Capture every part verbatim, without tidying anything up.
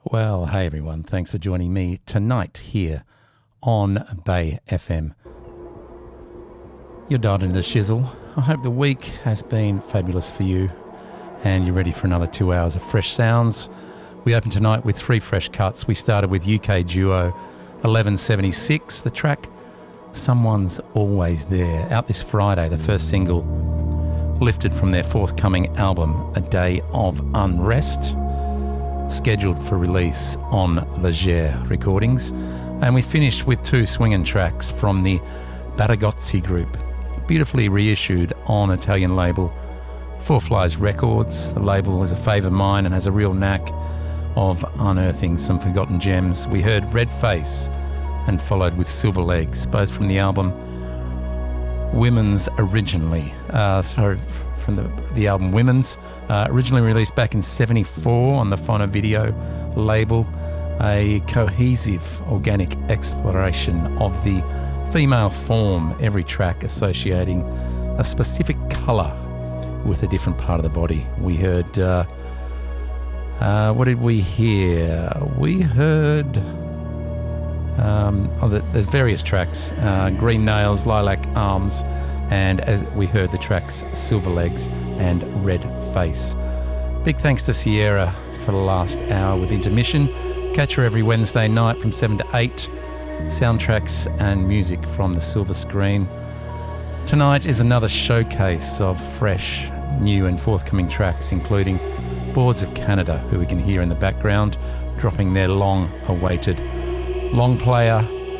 Well, hey everyone, thanks for joining me tonight here on Bay F M. You're dialed into the shizzle. I hope the week has been fabulous for you and you're ready for another two hours of fresh sounds. We opened tonight with three fresh cuts. We started with U K duo eleven seventy-six, the track Someone's Always There, out this Friday, the first single lifted from their forthcoming album A Day of Unrest, scheduled for release on Leger Recordings. And we finished with two swinging tracks from the Baragozzi group, beautifully reissued on Italian label Four Flies Records. The label is a favour of mine and has a real knack of unearthing some forgotten gems. We heard Red Face and followed with Silver Legs, both from the album Women's originally. Uh, sorry, from the, the album Women's, uh, originally released back in seventy-four on the Phono Video label, a cohesive organic exploration of the female form, every track associating a specific colour with a different part of the body. We heard, uh, uh, what did we hear? We heard, um, oh, there's various tracks, uh, Green Nails, Lilac Arms, and as we heard the tracks Silver Legs and Red Face. Big thanks to Sierra for the last hour with intermission. Catch her every Wednesday night from seven to eight. Soundtracks and music from the silver screen. Tonight is another showcase of fresh, new and forthcoming tracks, including Boards of Canada, who we can hear in the background, dropping their long-awaited long player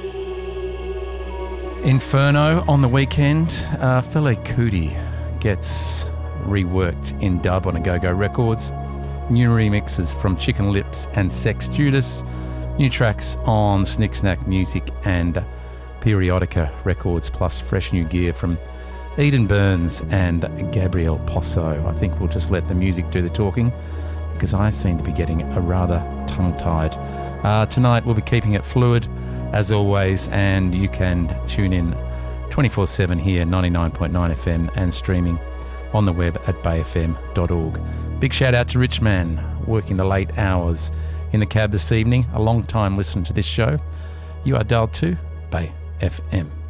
Inferno on the weekend. Uh, Fela Kuti gets reworked in dub on Go Go Records. New remixes from Chicken Lips and Sex Judas. New tracks on Snick Snack Music and Periodica Records, plus fresh new gear from Eden Burns and Gabriel Posso. I think we'll just let the music do the talking because I seem to be getting a rather tongue-tied. Uh, tonight we'll be keeping it fluid as always, and you can tune in twenty-four seven here, ninety-nine point nine F M, and streaming on the web at bay f m dot org. Big shout out to Richman, working the late hours in the cab this evening, a long time listener to this show. You are dialed to Bay F M.